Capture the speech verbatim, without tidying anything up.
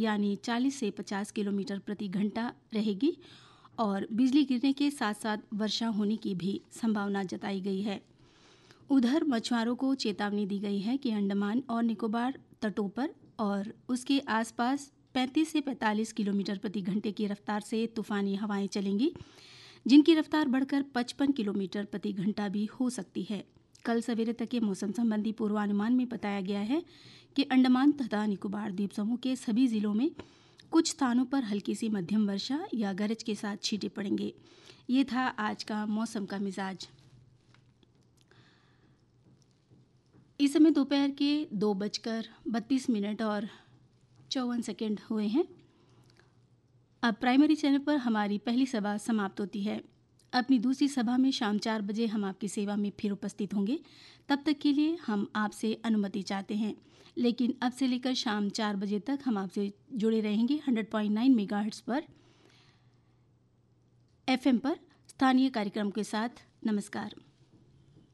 यानी चालीस से पचास किलोमीटर प्रति घंटा रहेगी और बिजली गिरने के साथ साथ वर्षा होने की भी संभावना जताई गई है। उधर मछुआरों को चेतावनी दी गई है कि अंडमान और निकोबार तटों पर और उसके आसपास पैंतीस से पैंतालीस किलोमीटर प्रति घंटे की रफ्तार से तूफानी हवाएं चलेंगी, जिनकी रफ्तार बढ़कर पचपन किलोमीटर प्रति घंटा भी हो सकती है। कल सवेरे तक के मौसम संबंधी पूर्वानुमान में बताया गया है कि अंडमान तथा निकोबार द्वीप समूह के सभी जिलों में कुछ स्थानों पर हल्की सी मध्यम वर्षा या गरज के साथ छींटे पड़ेंगे। ये था आज का मौसम का मिजाज। इस समय दोपहर के दो बजकर बत्तीस मिनट और चौवन सेकेंड हुए हैं। अब प्राइमरी चैनल पर हमारी पहली सभा समाप्त होती है। अपनी दूसरी सभा में शाम चार बजे हम आपकी सेवा में फिर उपस्थित होंगे। तब तक के लिए हम आपसे अनुमति चाहते हैं, लेकिन अब से लेकर शाम चार बजे तक हम आपसे जुड़े रहेंगे सौ पॉइंट नौ मेगाहर्ट्ज पर एफएम पर स्थानीय कार्यक्रम के साथ। नमस्कार।